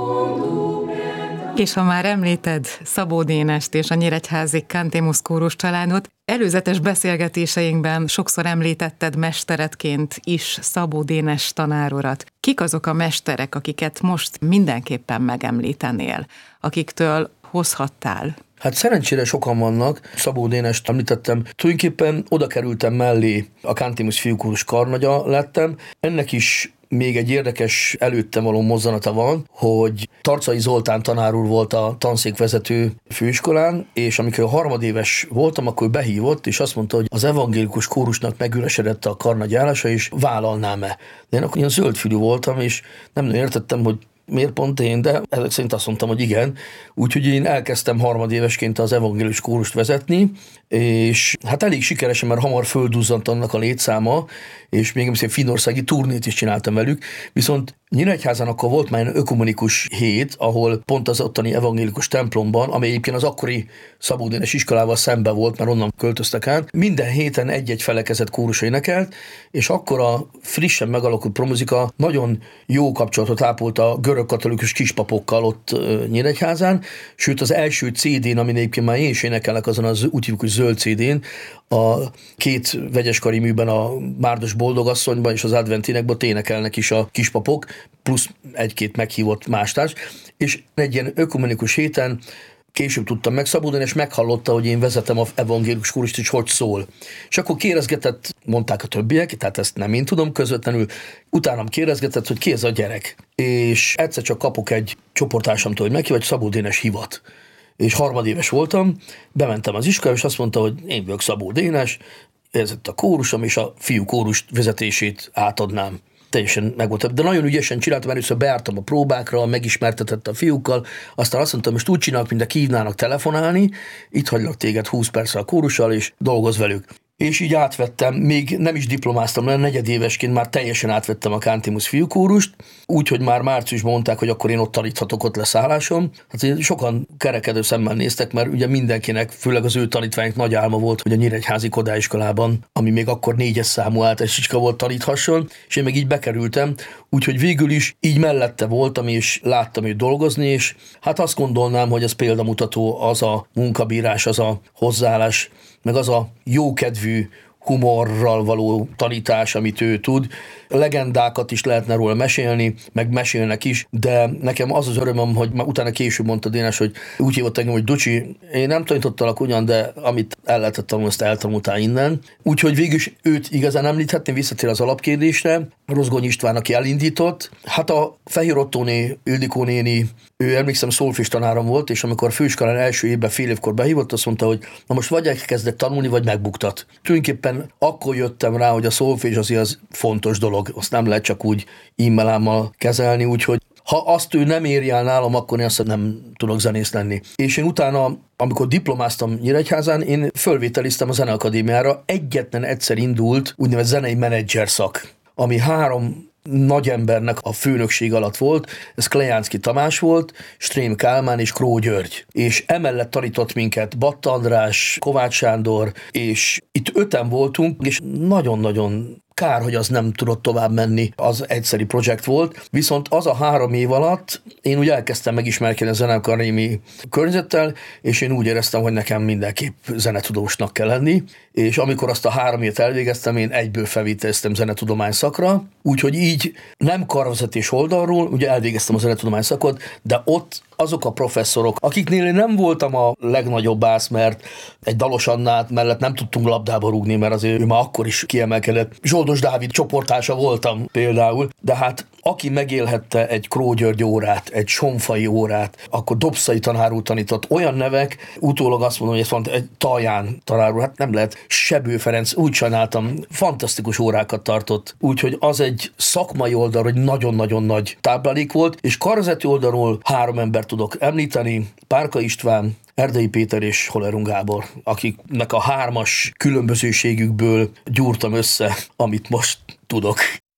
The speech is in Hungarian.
És ha már említed Szabó Dénest és a nyíregyházi Cantemus kórus családot, előzetes beszélgetéseinkben sokszor említetted mesteredként is Szabó Dénes tanárurat. Kik azok a mesterek, akiket most mindenképpen megemlítenél, akiktől hozhattál? Hát szerencsére sokan vannak, Szabó Dénest említettem, tulajdonképpen oda kerültem mellé, a Cantemus fiúkórus karnagya lettem. Ennek is még egy érdekes előttem való mozzanata van, hogy Tarcai Zoltán tanár úr volt a tanszékvezető főiskolán, és amikor harmadéves voltam, akkor behívott, és azt mondta, hogy az evangélikus kórusnak megüresedett a karnagy állása, és vállalnám-e. De én akkor ilyen zöldfülű voltam, és nem nagyon értettem, hogy miért pont én, de ezek szerint azt mondtam, hogy igen. Úgyhogy én elkezdtem harmadévesként az evangélikus kórust vezetni, és hát elég sikeresen, mert hamar földduzzant annak a létszáma, és még egy finnországi turnét is csináltam velük, viszont Nyíregyházán akkor volt már egy ökumenikus hét, ahol pont az ottani evangélikus templomban, amely egyébként az akkori Szabó Dénes iskolával szembe volt, mert onnan költöztek át, minden héten egy-egy felekezet kórus énekelt, és akkor a frissen megalakult promuzika nagyon jó kapcsolatot ápolt a görögkatolikus kispapokkal ott Nyíregyházán, sőt az első CD-n, amin egyébként már én is énekelek, azon az úgy hívjuk, hogy zöld CD-n, a két vegyeskari műben, a Márdos Boldogasszonyban és az adventénekben énekelnek is a kispapok, plusz egy-két meghívott mástárs, és egy ilyen ökumenikus héten később tudtam meg, Szabó Dénes meghallotta, hogy én vezetem az evangélikus kórust, és hogy szól. És akkor kérdezgetett, mondták a többiek, tehát ezt nem én tudom közvetlenül, utánam kérdezgetett, hogy ki ez a gyerek. És egyszer csak kapok egy csoporttársamtól, hogy meghív, hogy Szabó Dénes hivat. És harmadéves voltam, bementem az iskolába, és azt mondta, hogy én vagyok Szabó Dénes, ez itt a kórusom, és a fiú kórus vezetését átadnám. Teljesen megvoltam. De nagyon ügyesen csináltam, először beártam a próbákra, megismertetett a fiúkkal, aztán azt mondtam, most úgy csinálok, mint a hívnának telefonálni, itt hagylak téged 20 percre a kórussal, és dolgozz velük. És így átvettem, még nem is diplomáztam, mert negyedévesként már teljesen átvettem a Cantemus fiúkórust, úgyhogy már márciusban mondták, hogy akkor én ott taníthatok, ott lesz állásom. Hát sokan kerekedő szemmel néztek, mert ugye mindenkinek, főleg az ő tanítványok nagy álma volt, hogy a nyíregyházi kodáiskolában, ami még akkor 4-es számú általános iskola volt, taníthasson, és én meg így bekerültem, úgyhogy végül is így mellette voltam, és láttam őt dolgozni, és hát azt gondolnám, hogy ez példamutató, az a munkabírás, az a hozzáállás, meg az a jókedvű, humorral való tanítás, amit ő tud. Legendákat is lehetne róla mesélni, meg mesélnek is, de nekem az az örömöm, hogy utána később mondta Dénes, hogy úgy hívott engem, hogy Ducsi, én nem tanítottalak ugyan, de amit el lehetett tanulni, azt eltanultál innen. Úgyhogy végül is őt igazán említhetném, visszatér az alapkérdésre. Rozgony István, aki elindított. Hát a Fehér Ottóné, Ildikó néni, ő emlékszem szólfés tanárom volt, és amikor főiskolán első évben fél évkor behívott, azt mondta, hogy na most vagy elkezdek tanulni, vagy megbuktat. Tulajdonképpen akkor jöttem rá, hogy a szólfés az fontos dolog, azt nem lehet csak úgy immelámmal kezelni, úgyhogy ha azt ő nem éri el nálam, akkor én azt nem tudok zenész lenni. És én utána, amikor diplomáztam Nyíregyházán, én fölvételiztem a Zeneakadémiára, egyetlen egyszer indult úgynevezett zenei menedzser szak, ami 3 nagy embernek a főnökség alatt volt, ez Klejánszky Tamás volt, Strém Kálmán és Kró György. És emellett tanított minket Batta András, Kovács Sándor, és itt 5-en voltunk, és nagyon-nagyon kár, hogy az nem tudott tovább menni, az egyszeri projekt volt, viszont az a 3 év alatt én úgy elkezdtem megismerkedni a zeneakadémiai környezettel, és én úgy éreztem, hogy nekem mindenképp zenetudósnak kell lenni, és amikor azt a 3 évet elvégeztem, én egyből felvételeztem zenetudomány szakra, úgyhogy így nem karvezetés oldalról, ugye elvégeztem a zenetudomány szakot, de ott azok a professzorok, akiknél én nem voltam a legnagyobb ász, mert egy Dalos Annát mellett nem tudtunk labdába rúgni, mert azért ő már akkor is kiemelkedett. Zsoldos Dávid csoporttársa voltam például, de hát aki megélhette egy Kró György órát, egy Sonfai órát, akkor Dobszai tanár úr tanított, olyan nevek, utólag azt mondom, hogy ez van egy Taján tanár úr, hát nem lehet, Sebő Ferenc, úgy sajnáltam, fantasztikus órákat tartott, úgyhogy az egy szakmai oldalról egy nagyon-nagyon nagy táplálék volt, és karvezeti oldalról 3 embert tudok említeni, Párka István, Erdei Péter és Hollerung Gábor, akiknek a 3-as különbözőségükből gyúrtam össze, amit most tudok.